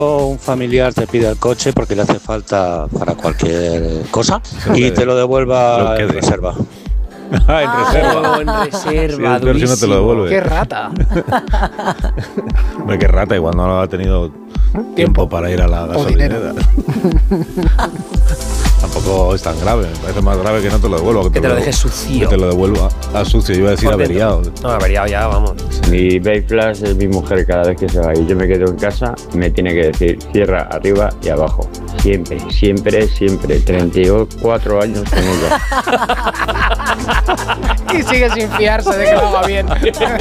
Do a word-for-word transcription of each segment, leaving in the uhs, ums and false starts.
un familiar te pide el coche porque le hace falta para cualquier cosa y te lo devuelva en reserva. Ah, en Ah, reserva. en reserva, Sí, pero si no te lo devuelve. ¡Qué rata! Hombre, qué rata, igual no ha tenido tiempo para ir a la gasolinera. Tampoco es tan grave, me parece más grave que no te lo devuelva. Que, Que te lo lo- dejes sucio. Que te lo devuelva a sucio, yo iba a decir Por dentro. averiado. No, averiado ya, vamos. Mi baby flash es mi mujer cada vez que se va y yo me quedo en casa, me tiene que decir cierra arriba y abajo. Siempre, siempre, siempre. treinta y cuatro años con ella. Y sigue sin fiarse de que lo haga bien.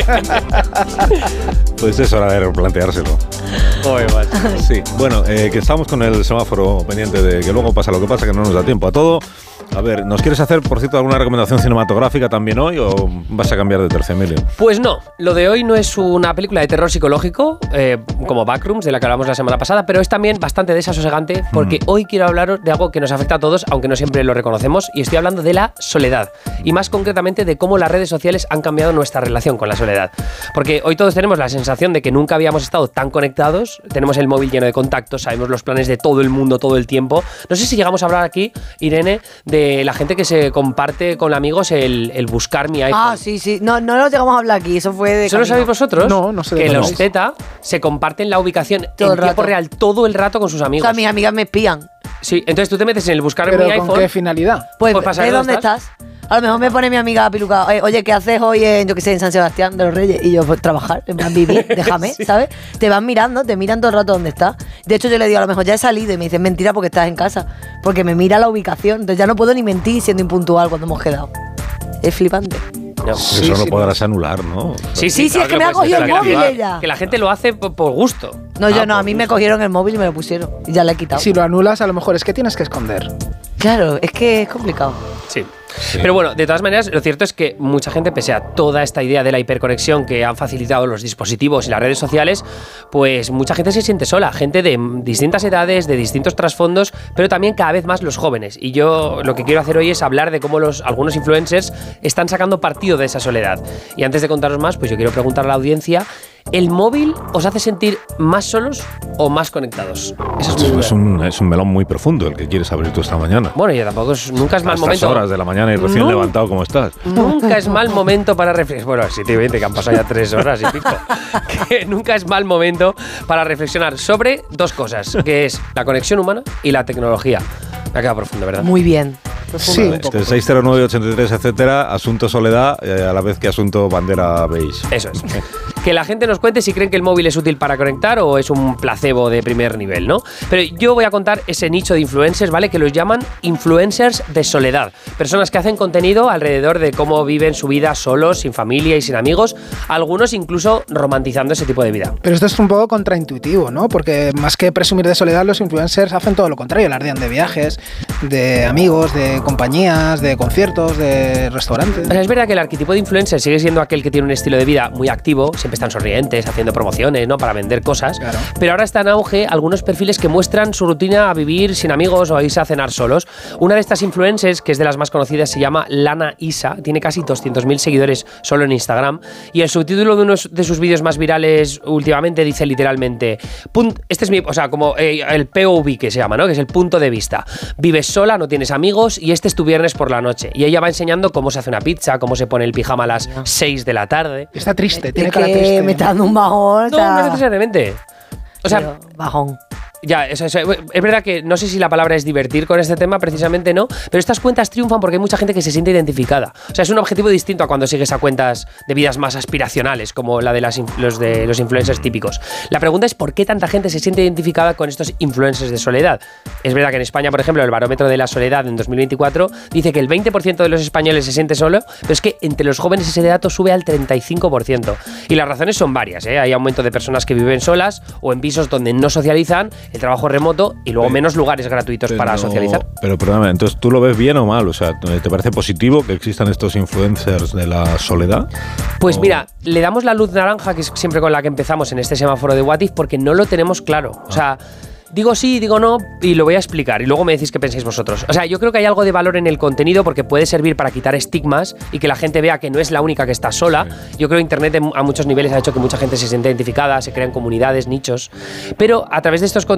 Pues es hora de replanteárselo. Joder, macho. Sí, bueno, eh, que estamos con el semáforo pendiente de que luego pasa lo que pasa, que no nos da tiempo a todo. A ver, ¿nos quieres hacer, por cierto, alguna recomendación cinematográfica también hoy o vas a cambiar de tercio, Emilio? Pues no, lo de hoy no es una película de terror psicológico, eh, como Backrooms, de la que hablamos la semana pasada, pero es también bastante desasosegante porque mm. hoy quiero hablaros de algo que nos afecta a todos, aunque no siempre lo reconocemos, y estoy hablando de la soledad, y más concretamente de cómo las redes sociales han cambiado nuestra relación con la soledad. Porque hoy todos tenemos la sensación de que nunca habíamos estado tan conectados, tenemos el móvil lleno de contactos, sabemos los planes de todo el mundo todo el tiempo. No sé si llegamos a hablar aquí, Irene, de la gente que se comparte con amigos el, el buscar mi iPhone. Ah, sí, sí. No, no lo llegamos a hablar aquí, eso fue de ¿Eso lo sabéis vosotros? No, no sé de Que qué los habláis. Z se comparten la ubicación Todo en el tiempo rato. real todo el rato con sus O amigos. sea, mis amigas me espían. Sí, entonces tú te metes en el buscar ¿Pero mi con iPhone. qué finalidad? Pues, Pues para saber ¿de dónde dónde estás? A lo mejor me pone mi amiga Piluca, oye, oye, ¿qué haces hoy en, yo qué sé, en San Sebastián de los Reyes? Y yo, pues trabajar, en plan vivir, déjame, Sí. ¿sabes? Te van mirando, te miran todo el rato dónde estás. De hecho, yo le digo, a lo mejor ya he salido y me dicen mentira porque estás en casa. Porque me mira la ubicación, entonces ya no puedo ni mentir siendo impuntual cuando hemos quedado. Es flipante. No. Sí, Eso sí, lo podrás anular, ¿no? Sí, Sí, sí, es que claro me ha lo puedes cogido el hacer. móvil Que la- ella. Que la gente lo hace por, por gusto. No, yo Ah, no, a por mí me gusto. cogieron el móvil y me lo pusieron. Y ya le he quitado. Si lo anulas, a lo mejor es que tienes que esconder. Claro, es que es complicado. Sí. Pero bueno, de todas maneras, lo cierto es que mucha gente, pese a toda esta idea de la hiperconexión que han facilitado los dispositivos y las redes sociales, pues mucha gente se siente sola, gente de distintas edades, de distintos trasfondos, pero también cada vez más los jóvenes. Y yo lo que quiero hacer hoy es hablar de cómo los, algunos influencers están sacando partido de esa soledad. Y antes de contaros más, pues yo quiero preguntar a la audiencia, ¿el móvil os hace sentir más solos o más conectados? Esa es mi duda. Es un, es un melón muy profundo el que quieres abrir tú esta mañana. Bueno, yo tampoco es, nunca es A mal estas momento. horas de la mañana y recién No. levantado como estás. Nunca es mal momento para reflexionar. Bueno, siete y veinte, que han pasado ya tres horas y pico. Que nunca es mal momento para reflexionar sobre dos cosas, que es la conexión humana y la tecnología. Me ha quedado profundo, ¿verdad? Muy bien. Sí, un Es poco. que el seis cero nueve ochenta y tres, etcétera, asunto soledad, eh, a la vez que asunto bandera beige. Eso es. Que la gente nos cuente si creen que el móvil es útil para conectar o es un placebo de primer nivel, ¿no? Pero yo voy a contar ese nicho de influencers, ¿vale? Que los llaman influencers de soledad. Personas que hacen contenido alrededor de cómo viven su vida solos, sin familia y sin amigos. Algunos incluso romantizando ese tipo de vida. Pero esto es un poco contraintuitivo, ¿no? Porque más que presumir de soledad, los influencers hacen todo lo contrario. Alardean de viajes, de amigos, de compañías, de conciertos, de restaurantes. O sea, es verdad que el arquetipo de influencer sigue siendo aquel que tiene un estilo de vida muy activo, siempre están sonrientes, haciendo promociones, ¿no? Para vender cosas. Claro. Pero ahora está en auge algunos perfiles que muestran su rutina a vivir sin amigos o a irse a cenar solos. Una de estas influencers, que es de las más conocidas, se llama Lana Isa, tiene casi doscientos mil seguidores solo en Instagram, y el subtítulo de uno de sus vídeos más virales últimamente dice literalmente, punt- este es mi, o sea, como eh, el P O V que se llama, ¿no? Que es el punto de vista. Vives sola, no tienes amigos y este es tu viernes por la noche. Y ella va enseñando cómo se hace una pizza, cómo se pone el pijama a las seis de la tarde. Está triste, tiene Es cara que triste. me está dando un bajón. No, está- no necesariamente. O sea, Pero, bajón. ya, eso, eso, es verdad que no sé si la palabra es divertir con este tema, precisamente no, pero estas cuentas triunfan porque hay mucha gente que se siente identificada. O sea, es un objetivo distinto a cuando sigues a cuentas de vidas más aspiracionales, como la de las inf- los de los influencers típicos. La pregunta es por qué tanta gente se siente identificada con estos influencers de soledad. Es verdad que en España, por ejemplo, el barómetro de la soledad en dos mil veinticuatro dice que el veinte por ciento de los españoles se siente solo, pero es que entre los jóvenes ese dato sube al treinta y cinco por ciento. Y las razones son varias, ¿eh? Hay aumento de personas que viven solas o en pisos donde no socializan, el trabajo remoto y luego Pero- menos lugares gratuitos para socializar. Pero perdóname, entonces ¿tú lo ves bien o mal? O sea, ¿te parece positivo que existan estos influencers de la soledad? Pues O- mira, le damos la luz naranja, que es siempre con la que empezamos en este semáforo de What If, porque no lo tenemos claro. O sea, digo sí, digo no, y lo voy a explicar, y luego me decís qué pensáis vosotros. O sea, yo creo que hay algo de valor en el contenido porque puede servir para quitar estigmas y que la gente vea que no es la única que está sola. Yo creo que Internet en- a muchos niveles ha hecho que mucha gente se sienta identificada, se crean comunidades, nichos. Pero a través de estos contenidos